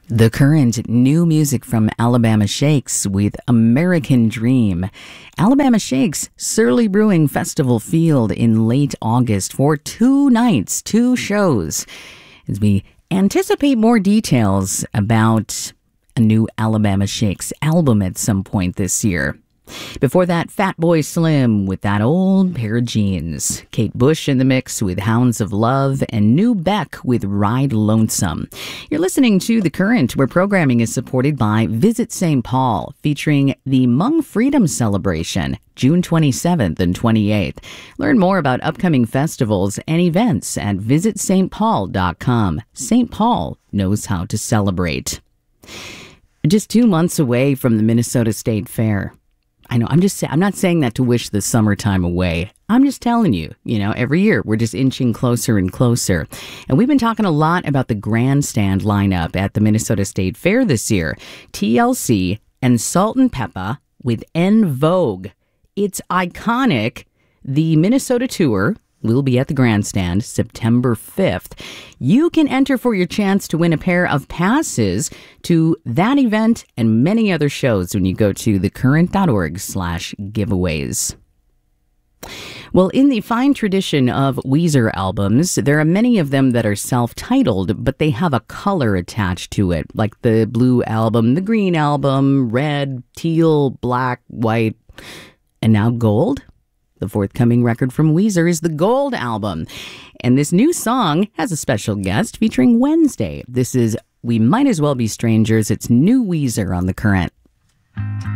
The Current, new music from Alabama Shakes with American Dream. Alabama Shakes, Surly Brewing Festival Field in late August for 2 nights, 2 shows. As we anticipate more details about a new Alabama Shakes album at some point this year. Before that, Fatboy Slim with That Old Pair of Jeans. Kate Bush in the mix with Hounds of Love, and New Beck with Ride Lonesome. You're listening to The Current, where programming is supported by Visit St. Paul, featuring the Hmong Freedom Celebration, June 27th and 28th. Learn more about upcoming festivals and events at visitstpaul.com. St. Paul knows how to celebrate. Just 2 months away from the Minnesota State Fair. I know, I'm not saying that to wish the summertime away. I'm just telling you, every year we're just inching closer and closer. And we've been talking a lot about the grandstand lineup at the Minnesota State Fair this year. TLC and Salt-N-Pepa with En Vogue. It's iconic. The Minnesota tour will be at the grandstand September 5th. You can enter for your chance to win a pair of passes to that event and many other shows when you go to thecurrent.org/giveaways. Well, in the fine tradition of Weezer albums, there are many of them that are self-titled, but they have a color attached to it, like the blue album, the green album, red, teal, black, white, and now gold. The forthcoming record from Weezer is the Gold album. And this new song has a special guest featuring Wednesday. This is We Might As Well Be Strangers. It's new Weezer on The Current.